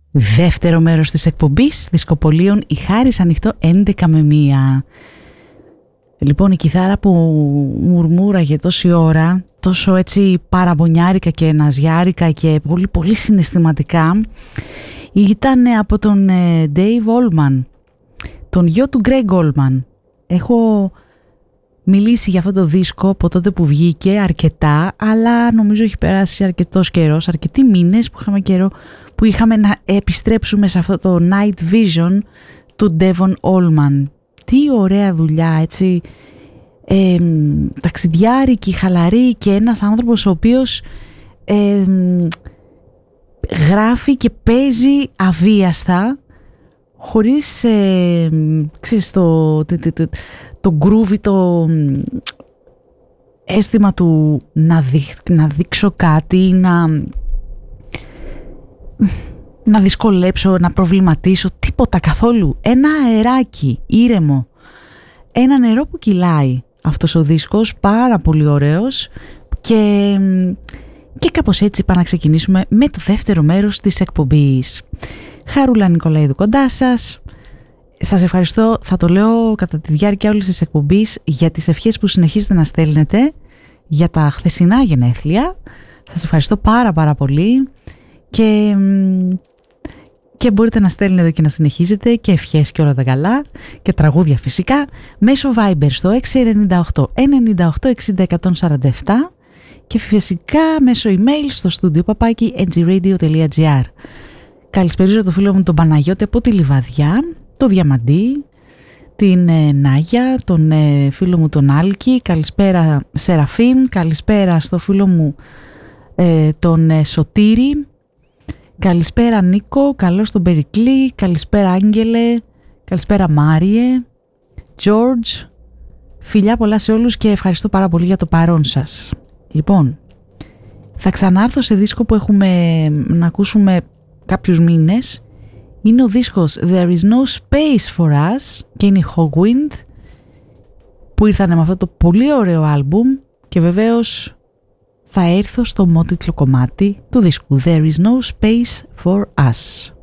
Δεύτερο μέρος της εκπομπής Δισκοπολίων, η Χάρις ανοιχτό 11 με 1. Λοιπόν, η κιθάρα που μουρμούραγε τόση ώρα, τόσο έτσι παραμπονιάρικα και ναζιάρικα και πολύ πολύ συναισθηματικά, ήταν από τον Dave Allman, τον γιο του Greg Allman. Έχω μιλήσει για αυτό το δίσκο από τότε που βγήκε αρκετά, αλλά νομίζω έχει περάσει αρκετός καιρός, αρκετοί μήνες που είχαμε καιρό που είχαμε να επιστρέψουμε σε αυτό το Night Vision του Devon Allman. Τι ωραία δουλειά, έτσι, ταξιδιάρικη, χαλαρή και ένας άνθρωπος ο οποίος γράφει και παίζει αβίαστα, χωρίς ξέρεις, το groovy, το αίσθημα του να δείξω κάτι, να δυσκολέψω, να προβληματίσω, τίποτα καθόλου. Ένα αεράκι ήρεμο, ένα νερό που κυλάει αυτός ο δίσκος, πάρα πολύ ωραίος, και κάπως έτσι πάμε να ξεκινήσουμε με το δεύτερο μέρος της εκπομπής. Χαρούλα Νικολαίδου κοντά σας. Σας ευχαριστώ, θα το λέω κατά τη διάρκεια όλης της εκπομπής, για τις ευχές που συνεχίζετε να στέλνετε για τα χθεσινά γενέθλια. Σας ευχαριστώ πάρα πολύ και μπορείτε να στέλνετε και να συνεχίζετε και ευχές και όλα τα καλά και τραγούδια φυσικά μέσω Viber στο 698 98 60 147 και φυσικά μέσω email στο studio@ngradio.gr. Καλησπέριζω το φίλο μου τον Παναγιώτη από τη Λιβαδιά, το Διαμαντή, την Νάγια, τον φίλο μου τον Άλκη, καλησπέρα Σεραφείμ, καλησπέρα στο φίλο μου τον Σωτήρη, καλησπέρα Νίκο, καλώς τον Περικλή, καλησπέρα Άγγελε, καλησπέρα Μάριε, George, φιλιά πολλά σε όλους και ευχαριστώ πάρα πολύ για το παρόν σας. Λοιπόν, θα ξανάρθω σε δίσκο που έχουμε να ακούσουμε κάποιους μήνες. Είναι ο δίσκος There is no space for us και είναι η Hogwind που ήρθανε με αυτό το πολύ ωραίο άλμπουμ και βεβαίως θα έρθω στο μότιτλο κομμάτι του δίσκου There is no space for us.